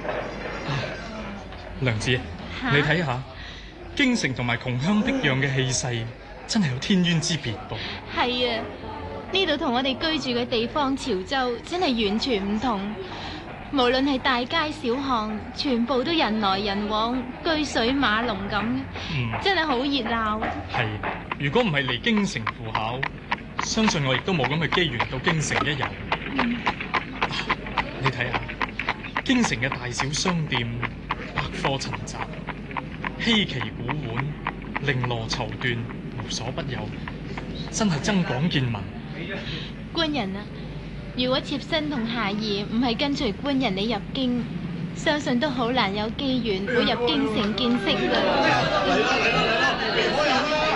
娘子，你睇下，京城同埋窮鄉僻壤嘅氣勢，真係有天淵之別噃。 係啊，呢度同我哋居住嘅地方潮州真係完全唔同。無論係大街小巷，全部都人來人往，車水馬龍咁，真係好熱鬧。 係，如果唔係嚟京城赴考，相信我亦都冇咁嘅機緣到京城一遊。你睇下，京城嘅大小商店，百貨陳雜，稀奇古玩，綾羅綢緞，無所不有，真係增廣見聞。 官人啊，如果妾身同孩兒唔係跟隨官人你入京，相信都好難有機緣會入京城見識㗎。